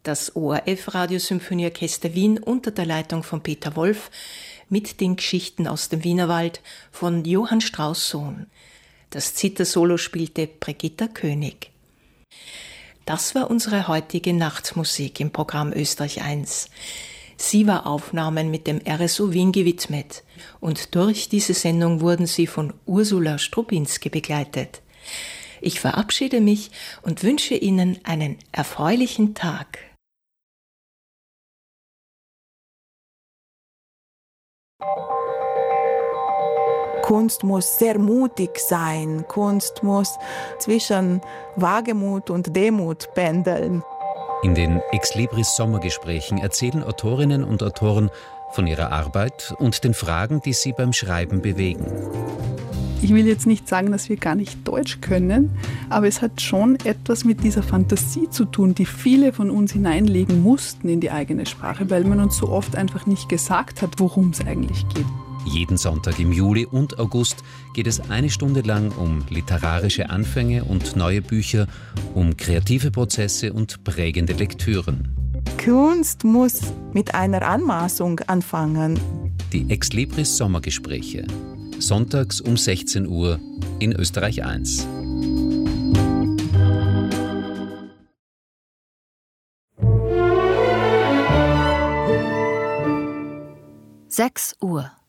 Das ORF Radiosymphonieorchester Wien unter der Leitung von Peter Wolf mit den Geschichten aus dem Wienerwald von Johann Strauss Sohn. Das Zither-Solo spielte Brigitta König. Das war unsere heutige Nachtmusik im Programm Österreich 1. Sie war Aufnahmen mit dem RSO Wien gewidmet und durch diese Sendung wurden sie von Ursula Strubinski begleitet. Ich verabschiede mich und wünsche Ihnen einen erfreulichen Tag. Kunst muss sehr mutig sein. Kunst muss zwischen Wagemut und Demut pendeln. In den Exlibris Sommergesprächen erzählen Autorinnen und Autoren von ihrer Arbeit und den Fragen, die sie beim Schreiben bewegen. Ich will jetzt nicht sagen, dass wir gar nicht Deutsch können, aber es hat schon etwas mit dieser Fantasie zu tun, die viele von uns hineinlegen mussten in die eigene Sprache, weil man uns so oft einfach nicht gesagt hat, worum es eigentlich geht. Jeden Sonntag im Juli und August geht es eine Stunde lang um literarische Anfänge und neue Bücher, um kreative Prozesse und prägende Lektüren. Kunst muss mit einer Anmaßung anfangen. Die Exlibris Sommergespräche. Sonntags um 16 Uhr in Österreich 1. Uhr.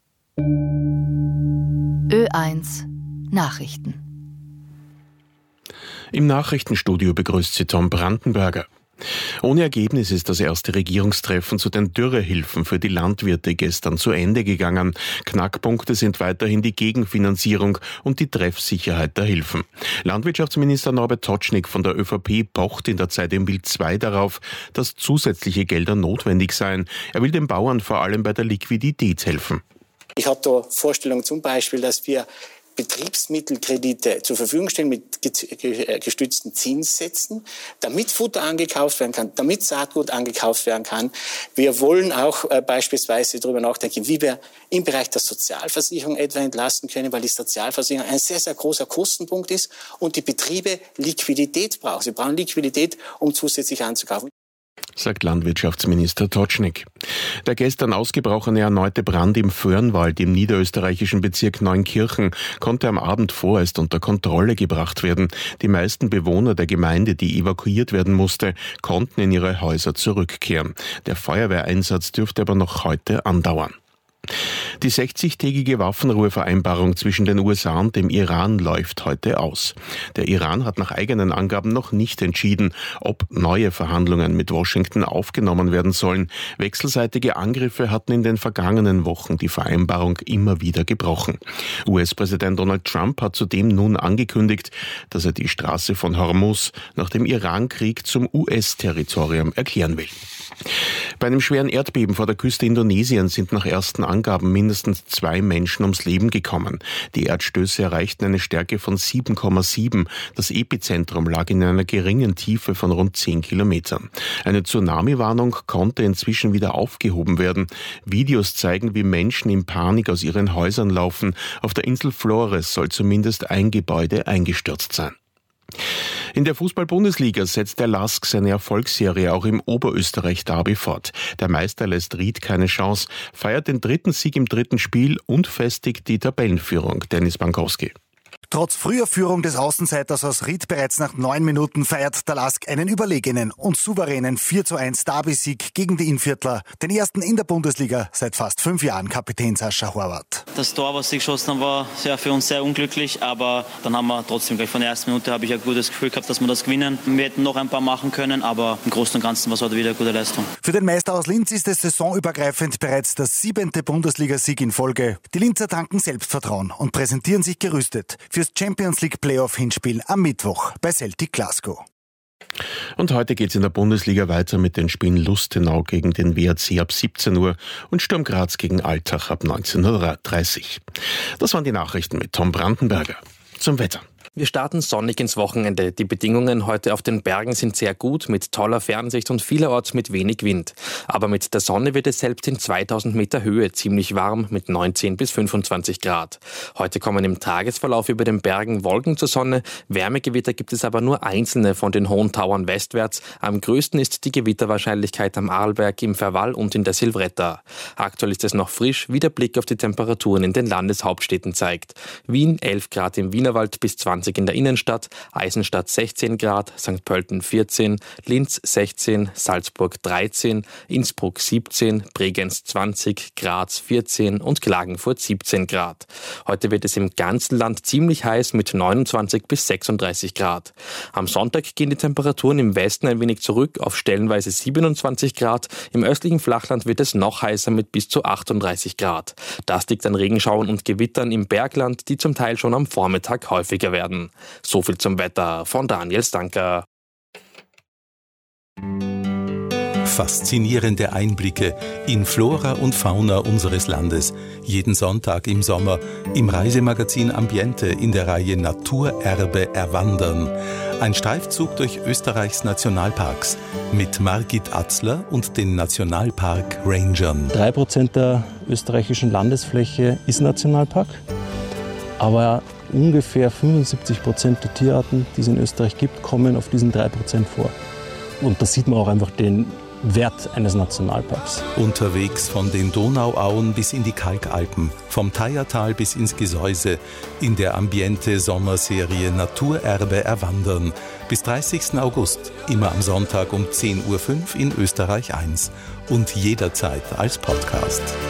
Ö1 Nachrichten. Im Nachrichtenstudio begrüßt sie Tom Brandenberger. Ohne Ergebnis ist das erste Regierungstreffen zu den Dürrehilfen für die Landwirte gestern zu Ende gegangen. Knackpunkte sind weiterhin die Gegenfinanzierung und die Treffsicherheit der Hilfen. Landwirtschaftsminister Norbert Totschnig von der ÖVP pocht in der Zeit im Bild 2 darauf, dass zusätzliche Gelder notwendig seien. Er will den Bauern vor allem bei der Liquidität helfen. Ich habe da Vorstellungen zum Beispiel, dass wir Betriebsmittelkredite zur Verfügung stellen mit gestützten Zinssätzen, damit Futter angekauft werden kann, damit Saatgut angekauft werden kann. Wir wollen auch beispielsweise darüber nachdenken, wie wir im Bereich der Sozialversicherung etwa entlasten können, weil die Sozialversicherung ein sehr, sehr großer Kostenpunkt ist und die Betriebe Liquidität brauchen. Sie brauchen Liquidität, um zusätzlich anzukaufen, sagt Landwirtschaftsminister Totschnig. Der gestern ausgebrochene erneute Brand im Föhrenwald im niederösterreichischen Bezirk Neunkirchen konnte am Abend vorerst unter Kontrolle gebracht werden. Die meisten Bewohner der Gemeinde, die evakuiert werden musste, konnten in ihre Häuser zurückkehren. Der Feuerwehreinsatz dürfte aber noch heute andauern. Die 60-tägige Waffenruhevereinbarung zwischen den USA und dem Iran läuft heute aus. Der Iran hat nach eigenen Angaben noch nicht entschieden, ob neue Verhandlungen mit Washington aufgenommen werden sollen. Wechselseitige Angriffe hatten in den vergangenen Wochen die Vereinbarung immer wieder gebrochen. US-Präsident Donald Trump hat zudem nun angekündigt, dass er die Straße von Hormuz nach dem Irankrieg zum US-Territorium erklären will. Bei einem schweren Erdbeben vor der Küste Indonesiens sind nach ersten Angaben mindestens 2 Menschen ums Leben gekommen. Die Erdstöße erreichten eine Stärke von 7,7. Das Epizentrum lag in einer geringen Tiefe von rund 10 Kilometern. Eine Tsunami-Warnung konnte inzwischen wieder aufgehoben werden. Videos zeigen, wie Menschen in Panik aus ihren Häusern laufen. Auf der Insel Flores soll zumindest ein Gebäude eingestürzt sein. In der Fußball-Bundesliga setzt der LASK seine Erfolgsserie auch im Oberösterreich-Derby fort. Der Meister lässt Ried keine Chance, feiert den 3. Sieg im 3. Spiel und festigt die Tabellenführung. Dennis Bankowski. Trotz früher Führung des Außenseiters aus Ried bereits nach 9 Minuten feiert der LASK einen überlegenen und souveränen 4:1 Derby-Sieg gegen die Innviertler, den ersten in der Bundesliga seit fast 5 Jahren Kapitän Sascha Horvath. Das Tor, was sie geschossen haben, war für uns sehr unglücklich, aber dann haben wir trotzdem gleich von der ersten Minute habe ich ein gutes Gefühl gehabt, dass wir das gewinnen. Wir hätten noch ein paar machen können, aber im Großen und Ganzen war es heute wieder eine gute Leistung. Für den Meister aus Linz ist es saisonübergreifend bereits der 7. Bundesligasieg in Folge. Die Linzer tanken Selbstvertrauen und präsentieren sich gerüstet fürs Champions League Playoff-Hinspiel am Mittwoch bei Celtic Glasgow. Und heute geht's in der Bundesliga weiter mit den Spielen Lustenau gegen den WAC ab 17 Uhr und Sturm Graz gegen Altach ab 19:30 Uhr. Das waren die Nachrichten mit Tom Brandenberger. Zum Wetter. Wir starten sonnig ins Wochenende. Die Bedingungen heute auf den Bergen sind sehr gut, mit toller Fernsicht und vielerorts mit wenig Wind. Aber mit der Sonne wird es selbst in 2000 Meter Höhe ziemlich warm mit 19 bis 25 Grad. Heute kommen im Tagesverlauf über den Bergen Wolken zur Sonne. Wärmegewitter gibt es aber nur einzelne von den hohen Tauern westwärts. Am größten ist die Gewitterwahrscheinlichkeit am Arlberg, im Verwall und in der Silvretta. Aktuell ist es noch frisch, wie der Blick auf die Temperaturen in den Landeshauptstädten zeigt. Wien 11 Grad im Wienerwald bis 20 in der Innenstadt, Eisenstadt 16 Grad, St. Pölten 14, Linz 16, Salzburg 13, Innsbruck 17, Bregenz 20, Graz 14 und Klagenfurt 17 Grad. Heute wird es im ganzen Land ziemlich heiß mit 29 bis 36 Grad. Am Sonntag gehen die Temperaturen im Westen ein wenig zurück auf stellenweise 27 Grad. Im östlichen Flachland wird es noch heißer mit bis zu 38 Grad. Das liegt an Regenschauern und Gewittern im Bergland, die zum Teil schon am Vormittag häufiger werden. So viel zum Wetter von Daniel Stanker. Faszinierende Einblicke in Flora und Fauna unseres Landes. Jeden Sonntag im Sommer im Reisemagazin Ambiente in der Reihe Naturerbe erwandern. Ein Streifzug durch Österreichs Nationalparks mit Margit Atzler und den Nationalpark Rangern. 3% der österreichischen Landesfläche ist Nationalpark, aber ungefähr 75% der Tierarten, die es in Österreich gibt, kommen auf diesen 3% vor. Und da sieht man auch einfach den Wert eines Nationalparks. Unterwegs von den Donauauen bis in die Kalkalpen, vom Thayertal bis ins Gesäuse, in der Ambiente-Sommerserie Naturerbe erwandern. Bis 30. August, immer am Sonntag um 10.05 Uhr in Österreich 1 und jederzeit als Podcast.